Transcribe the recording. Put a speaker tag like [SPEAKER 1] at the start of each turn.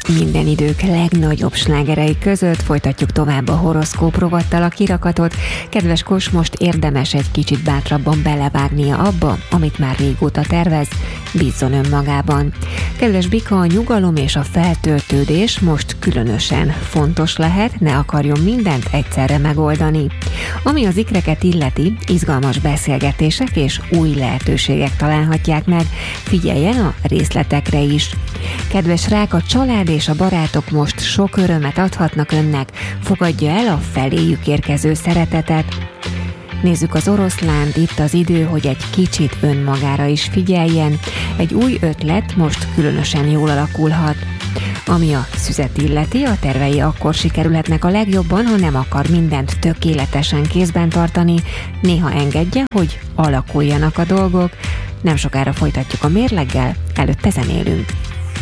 [SPEAKER 1] Minden idők legnagyobb slágerei között folytatjuk tovább a horoszkóp rovattal a kirakatot. Kedves Kos, most érdemes egy kicsit bátrabban belevágnia abba, amit már régóta tervez, bízzon önmagában. Kedves Bika, a nyugalom és a feltöltődés most különösen fontos lehet, ne akarjon mindent egyszerre megoldani. Ami az ikreket illeti, izgalmas beszélgetések és új lehetőségek találhatják meg, figyeljen a részletekre is. Kedves Rák, a család és a barátok most sok örömet adhatnak önnek, fogadja el a feléjük érkező szeretetet. Nézzük az Oroszlánt, itt az idő, hogy egy kicsit önmagára is figyeljen, egy új ötlet most különösen jól alakulhat. Ami a Szüzet illeti, a tervei akkor sikerülhetnek a legjobban, ha nem akar mindent tökéletesen kézben tartani, néha engedje, hogy alakuljanak a dolgok. Nem sokára folytatjuk a mérleggel, előtte zenélünk.